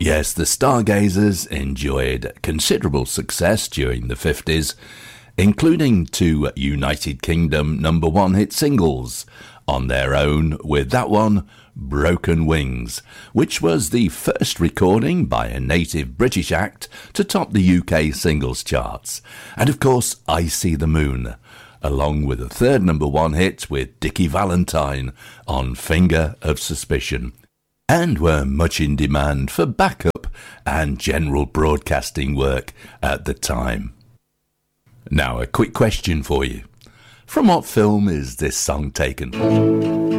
Yes, the Stargazers enjoyed considerable success during the 50s, including two United Kingdom number one hit singles on their own, with that one, Broken Wings, which was the first recording by a native British act to top the UK singles charts, and of course I See the Moon, along with a third number one hit with Dickie Valentine on Finger of Suspicion, and were much in demand for backup and general broadcasting work at the time. Now a quick question for you. From what film is this song taken?